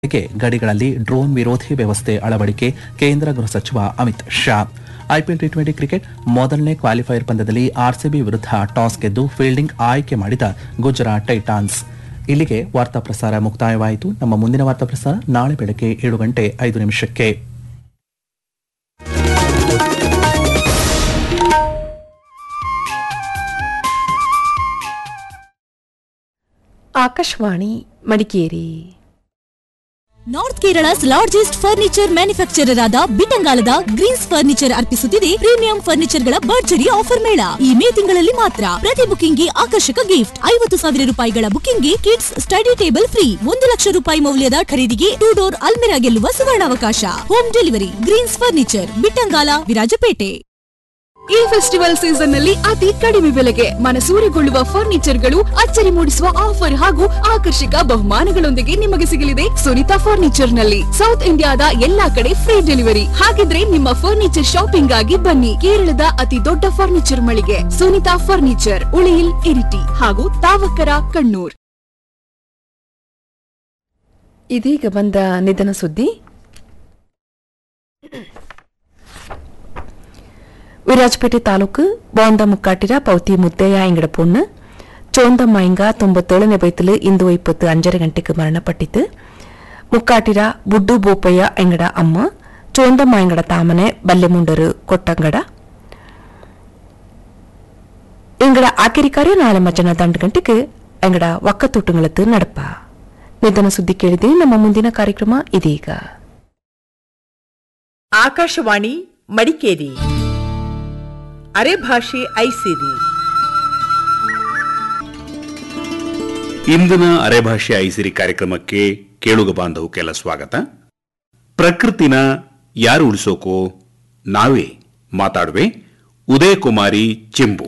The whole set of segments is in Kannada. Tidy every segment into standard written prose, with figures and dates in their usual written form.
ಗಡಿಗಳಲ್ಲಿ ಡ್ರೋನ್ ವಿರೋಧಿ ವ್ಯವಸ್ಥೆ ಅಳವಡಿಕೆ ಕೇಂದ್ರ ಗೃಹ ಸಚಿವ Amit Shah. IPL T20 cricket ಮೊದಲನೇ ಕ್ವಾಲಿಫೈಯರ್ ಪಂದ್ಯದಲ್ಲಿ ಆರ್ಸಿಬಿ ವಿರುದ್ಧ ಟಾಸ್ ಗೆದ್ದು ಫೀಲ್ಡಿಂಗ್ ಆಯ್ಕೆ ಮಾಡಿದ ಗುಜರಾತ್ ಟೈಟಾನ್ಸ್. ಇಲ್ಲಿಗೆ ವಾರ್ತಾ ಪ್ರಸಾರ ಮುಕ್ತಾಯವಾಯಿತು. ನಮ್ಮ ಮುಂದಿನ ವಾರ್ತಾ ಪ್ರಸಾರ ನಾಳೆ ಬೆಳಗ್ಗೆ 7:05 Akashvani Madikeri. North Kerala's largest furniture manufacturer ಆದ ಬಿಟ್ಟಂಗಾಲದ ಗ್ರೀನ್ಸ್ ಫರ್ನಿಚರ್ ಅರ್ಪಿಸುತ್ತಿದೆ ಪ್ರೀಮಿಯಂ ಫರ್ನಿಚರ್ ಗಳ ಭರ್ಜರಿ ಆಫರ್ ಮೇಳ. ಈ ಮೇ ತಿಂಗಳಲ್ಲಿ ಮಾತ್ರ. ಪ್ರತಿ ಬುಕಿಂಗ್ಗೆ ಆಕರ್ಷಕ ಗಿಫ್ಟ್. 50,000 ರೂಪಾಯಿಗಳ ಬುಕಿಂಗ್ಗೆ kids study table free. 1 lakh ರೂಪಾಯಿ ಮೌಲ್ಯದ ಖರೀದಿಗೆ 2 ಡೋರ್ ಅಲ್ಮೆರಾ ಗೆಲ್ಲುವ ಸುವರ್ಣಾವಕಾಶ. Home delivery Green's furniture, Bittangala, Virajpet. ಈ ಫೆಸ್ಟಿವಲ್ ಸೀಸನ್ ನಲ್ಲಿ ಅತಿ ಕಡಿಮೆ ಬೆಲೆಗೆ ಮನಸೂರೆಗೊಳ್ಳುವ ಫರ್ನಿಚರ್ಗಳು, ಅಚ್ಚರಿ ಮೂಡಿಸುವ ಆಫರ್ ಹಾಗೂ ಆಕರ್ಷಕ ಬಹುಮಾನಗಳೊಂದಿಗೆ ನಿಮಗೆ ಸಿಗಲಿದೆ ಸುನಿತಾ ಫರ್ನಿಚರ್ ನಲ್ಲಿ. ಸೌತ್ ಇಂಡಿಯಾದ ಎಲ್ಲಾ ಕಡೆ ಫ್ರೀ ಡೆಲಿವರಿ. ಹಾಗಿದ್ರೆ ನಿಮ್ಮ ಫರ್ನಿಚರ್ ಶಾಪಿಂಗ್ ಆಗಿ ಬನ್ನಿ. ಕೇರಳದ ಅತಿ ದೊಡ್ಡ ಫರ್ನಿಚರ್ ಮಳಿಗೆ ಸುನಿತಾ ಫರ್ನಿಚರ್, ಉಳಿಯಿಲ್, ಇರಿಟಿ ಹಾಗೂ ತಾವಕರ, ಕಣ್ಣೂರ್. ಇದೀಗ ಬಂದ ನಿಧನ ಸುದ್ದಿ. ವಿರಾಜಪೇಟೆ ತಾಲೂಕು ಬೋಂದ ಮುಕ್ಕಾಟಿರ ಪೌತಿ ಮುದ್ದಯ್ಯ ಎಂಗಡ ಪೊಣ್ಣು ಚೋಂದಮ್ಮ ಎಂಗ 97ನೇ ವಯಸ್ಸಿಲು ಇಂದು 25 ಗಂಟೆಗೆ ಮರಣಪಟ್ಟಿತು. ಮುಕ್ಕಾಟಿರ ಬುಡ್ಡು ಬೋಪಯ್ಯ ಎಂಗಡ ಅಮ್ಮ ಚೋಂದಮ್ಮ ಎಂಗಡ ತಾಮನೆ ಬಲ್ಲೆಮುಂಡರು ಕೊಟ್ಟಂಗಡ ಎಂಗಡ ಆಕಿರಿ ಕಾರ್ಯ ನಾಳೆ ಮಧ್ಯಾಹ್ನ 2 ಗಂಟೆಗೆ ಎಂಗಡ ಒಕ್ಕತೊಟ್ಟುಗಳತ್ತು ನಡಪ. ನಿಧನ ಸುದ್ದಿ ಕೇಳಿದೆ. ನಮ್ಮ ಮುಂದಿನ ಕಾರ್ಯಕ್ರಮ ಇದೀಗ. ಆಕಾಶವಾಣಿ ಮಡಿಕೇರಿ. ಅರೆಭಾಷೆ ಐಸಿರಿ. ಇಂದಿನ ಅರೆಭಾಷೆ ಐಸಿರಿ ಕಾರ್ಯಕ್ರಮಕ್ಕೆ ಕೇಳುಗ ಬಾಂಧವಕ್ಕೆಲ್ಲ ಸ್ವಾಗತ. ಪ್ರಕೃತಿನ ಯಾರು ಉಳಿಸೋಕೋ ನಾವೇ ಮಾತಾಡುವೆ. ಉದಯ ಕುಮಾರಿ ಚೆಂಬು.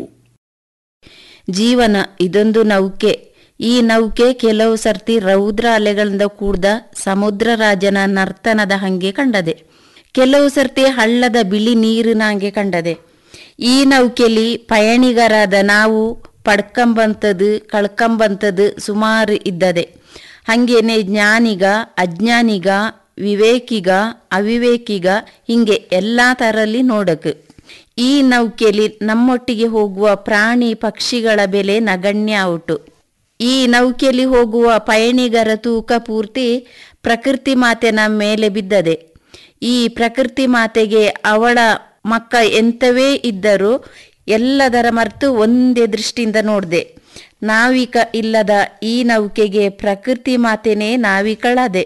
ಜೀವನ ಇದೊಂದು ನೌಕೆ. ಈ ನೌಕೆ ಕೆಲವು ಸರ್ತಿ ರೌದ್ರ ಅಲೆಗಳಿಂದ ಕೂಡ್ದ ಸಮುದ್ರ ರಾಜನ ನರ್ತನದ ಹಂಗೆ ಕಂಡದೆ. ಕೆಲವು ಸರ್ತಿ ಹಳ್ಳದ ಬಿಳಿ ನೀರಿನ ಹಂಗೆ ಕಂಡದೆ. ಈ ನೌಕೆಲಿ ಪಯಣಿಗರಾದ ನಾವು ಪಡ್ಕಂಬಂತದ್ದು ಕಳ್ಕಂಬಂತದ್ದು ಸುಮಾರು ಇದ್ದದೆ. ಹಂಗೇನೆ ಜ್ಞಾನಿಗ, ಅಜ್ಞಾನಿಗ, ವಿವೇಕಿಗ, ಅವಿವೇಕಿಗ, ಹಿಂಗೆ ಎಲ್ಲಾ ತರಲ್ಲಿ ನೋಡಕ್. ಈ ನೌಕೆಲಿ ನಮ್ಮೊಟ್ಟಿಗೆ ಹೋಗುವ ಪ್ರಾಣಿ ಪಕ್ಷಿಗಳ ಬೆಲೆ ನಗಣ್ಯ ಔಟು. ಈ ನೌಕೆಲಿ ಹೋಗುವ ಪಯಣಿಗರ ತೂಕ ಪೂರ್ತಿ ಪ್ರಕೃತಿ ಮಾತೆನ ಮೇಲೆ ಬಿದ್ದದೆ. ಈ ಪ್ರಕೃತಿ ಮಾತೆಗೆ ಅವಳ ಮಕ್ಕ ಎಂತವೇ ಇದ್ದರೂ ಎಲ್ಲದರ ಮರೆತು ಒಂದೇ ದೃಷ್ಟಿಯಿಂದ ನೋಡ್ದೆ. ನಾವಿಕ ಇಲ್ಲದ ಈ ನೌಕೆಗೆ ಪ್ರಕೃತಿ ಮಾತೆನೇ ನಾವಿಕಳದೆ.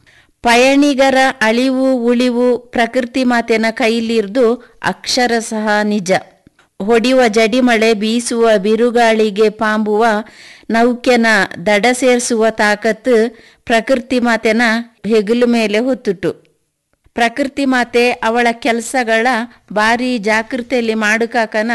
ಪಯಣಿಗರ ಅಳಿವು ಉಳಿವು ಪ್ರಕೃತಿ ಮಾತೆನ ಕೈಲಿರ್ದು ಅಕ್ಷರ ಸಹ ನಿಜ. ಹೊಡೆಯುವ ಜಡಿಮಳೆ, ಬೀಸುವ ಬಿರುಗಾಳಿಗೆ ಪಾಂಬುವ ನೌಕೆನ ದಡ ಸೇರಿಸುವ ತಾಕತ್ತು ಪ್ರಕೃತಿ ಮಾತೆನ ಹೆಗಲು ಮೇಲೆ ಹೊತ್ತುಟು. ಪ್ರಕೃತಿ ಮಾತೆ ಅವಳ ಕೆಲಸಗಳ ಭಾರಿ ಜಾಗೃತಿಯಲ್ಲಿ ಮಾಡುಕಾಕನ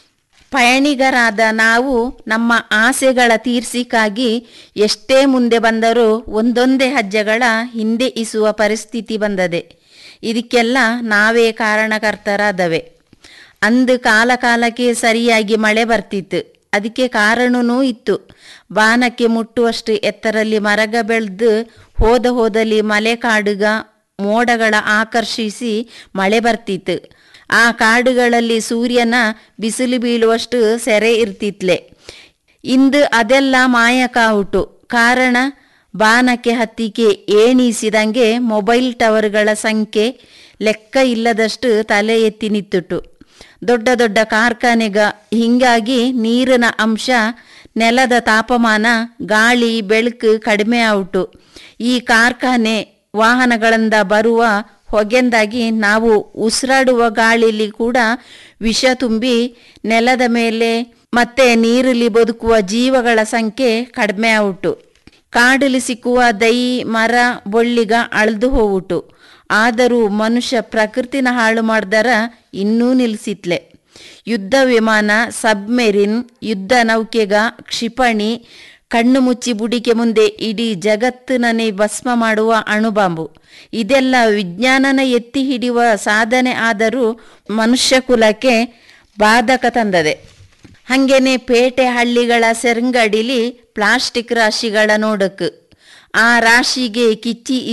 ಪಯಣಿಗರಾದ ನಾವು ನಮ್ಮ ಆಸೆಗಳ ತೀರ್ಸಿಕಾಗಿ ಎಷ್ಟೇ ಮುಂದೆ ಬಂದರೂ ಒಂದೊಂದೇ ಹೆಜ್ಜೆಗಳ ಹಿಂದೆ ಇಸುವ ಪರಿಸ್ಥಿತಿ ಬಂದದೆ. ಇದಕ್ಕೆಲ್ಲ ನಾವೇ ಕಾರಣಕರ್ತರಾದವೆ. ಅಂದು ಕಾಲಕ್ಕೆ ಸರಿಯಾಗಿ ಮಳೆ ಬರ್ತಿತ್ತು. ಅದಕ್ಕೆ ಕಾರಣನೂ ಇತ್ತು. ಬಾನಕ್ಕೆ ಮುಟ್ಟುವಷ್ಟು ಎತ್ತರಲ್ಲಿ ಮರಗ ಬೆಳೆದು ಹೋದಲ್ಲಿ ಮಲೆ ಕಾಡುಗ ಮೋಡಗಳ ಆಕರ್ಷಿಸಿ ಮಳೆ ಬರ್ತಿತ್ತು. ಆ ಕಾಡುಗಳಲ್ಲಿ ಸೂರ್ಯನ ಬಿಸಿಲು ಬೀಳುವಷ್ಟು ಸೆರೆ ಇರ್ತಿತ್ಲೆ. ಇಂದು ಅದೆಲ್ಲ ಮಾಯಕಾವುಟು. ಕಾರಣ ಬಾನಕ್ಕೆ ಹತ್ತಿಕೆ ಏಣಿಸಿದಂಗೆ ಮೊಬೈಲ್ ಟವರ್ಗಳ ಸಂಖ್ಯೆ ಲೆಕ್ಕ ಇಲ್ಲದಷ್ಟು ತಲೆ ಎತ್ತಿ ನಿಂತುಟು. ದೊಡ್ಡ ದೊಡ್ಡ ಕಾರ್ಖಾನೆಗ ಹಿಂಗಾಗಿ ನೀರಿನ ಅಂಶ, ನೆಲದ ತಾಪಮಾನ, ಗಾಳಿ ಬೆಳಕು ಕಡಿಮೆ ಔಟು. ಈ ಕಾರ್ಖಾನೆ ವಾಹನಗಳಿಂದ ಬರುವ ಹೊಗೆಂದಾಗಿ ನಾವು ಉಸಿರಾಡುವ ಗಾಳಿಲಿ ಕೂಡ ವಿಷ ತುಂಬಿ ನೆಲದ ಮೇಲೆ ಮತ್ತೆ ನೀರಲ್ಲಿ ಬದುಕುವ ಜೀವಗಳ ಸಂಖ್ಯೆ ಕಡಿಮೆ ಔಟು. ಕಾಡಲಿ ಸಿಕ್ಕುವ ದೈ ಮರ ಬೊಳ್ಳಿಗ ಅಳ್ದು ಹೋವುಟು. ಆದರೂ ಮನುಷ್ಯ ಪ್ರಕೃತಿನ ಹಾಳು ಮಾಡ್ದರ ಇನ್ನೂ ನಿಲ್ಲಿಸಿತ್ಲೆ. ಯುದ್ಧ ವಿಮಾನ, ಸಬ್ಮೆರಿನ್, ಯುದ್ಧ ನೌಕೆಗ ಕ್ಷಿಪಣಿ, ಕಣ್ಣು ಮುಚ್ಚಿ ಬುಡಿಕೆ ಮುಂದೆ ಇಡೀ ಜಗತ್ತಿನನ್ನೇ ಭಸ್ಮ ಮಾಡುವ ಅಣುಬಾಂಬು, ಇದೆಲ್ಲ ವಿಜ್ಞಾನನ ಎತ್ತಿ ಹಿಡಿಯುವ ಸಾಧನೆ. ಆದರೂ ಮನುಷ್ಯ ಕುಲಕ್ಕೆ ಬಾಧಕ ತಂದದೆ. ಹಂಗೇನೆ ಪೇಟೆ ಹಳ್ಳಿಗಳ ಸೆರಂಗಡಿಲಿ ಪ್ಲಾಸ್ಟಿಕ್ ರಾಶಿಗಳ ನೋಡಕ್. ಆ ರಾಶಿಗೆ ಕಿಚ್ಚಿ